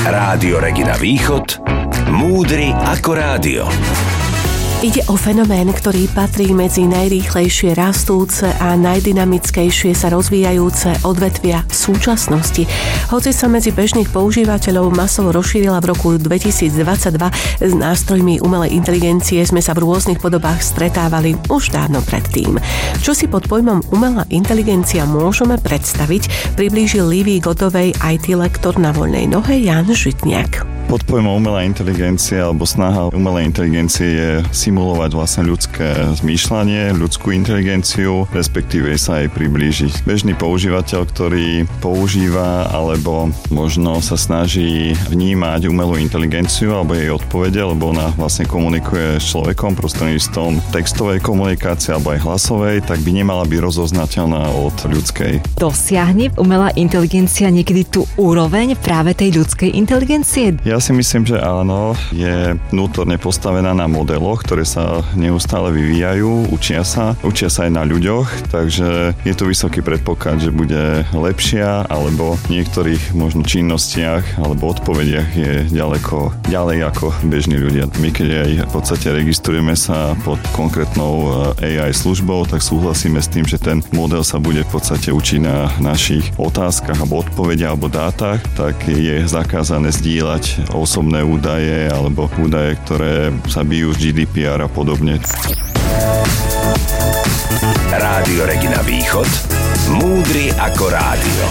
Rádio Regina Východ, múdry ako rádio. Ide o fenomén, ktorý patrí medzi najrýchlejšie rastúce a najdynamickejšie sa rozvíjajúce odvetvia v súčasnosti. Hoci sa medzi bežných používateľov masovo rozšírila v roku 2022, s nástrojmi umelej inteligencie sme sa v rôznych podobách stretávali už dávno predtým. Čo si pod pojmom umelá inteligencia môžeme predstaviť, priblížil Lívii Godovej IT lektor na voľnej nohe Ján Žitniak. Pod pojmom umelá inteligencia alebo snaha umelej inteligencie je simulovať vlastne ľudské zmýšľanie, ľudskú inteligenciu, respektíve sa aj priblížiť. Bežný používateľ, ktorý používa alebo možno sa snaží vnímať umelú inteligenciu alebo jej odpovede, lebo ona vlastne komunikuje s človekom prostredníctvom textovej komunikácie alebo aj hlasovej, tak by nemala byť rozoznateľná od ľudskej. Dosiahne umelá inteligencia niekedy tú úroveň práve tej ľudskej inteligencie? Ja si myslím, že áno, je vnútorne postavená na modeloch, ktoré sa neustále vyvíjajú, učia sa aj na ľuďoch, takže je tu vysoký predpoklad, že bude lepšia, alebo v niektorých možno činnostiach alebo odpovediach je ďalej ako bežní ľudia. My keď aj v podstate registrujeme sa pod konkrétnou AI službou, tak súhlasíme s tým, že ten model sa bude v podstate učiť na našich otázkach alebo odpovediach alebo dátach, tak je zakázané zdieľať osobné údaje alebo údaje, ktoré sa bijú z GDPR a podobne. Rádio Regina Východ, múdry ako rádio.